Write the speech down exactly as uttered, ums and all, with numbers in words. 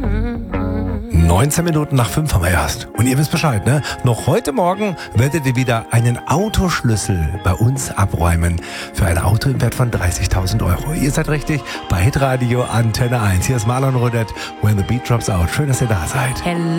neunzehn Minuten nach fünf haben wir erst. Und ihr wisst Bescheid, ne? Noch heute Morgen werdet ihr wieder einen Autoschlüssel bei uns abräumen. Für ein Auto im Wert von dreißigtausend Euro. Ihr seid richtig bei Hitradio Antenne eins. Hier ist Marlon Rodet, When the Beat Drops Out. Schön, dass ihr da seid. Hello.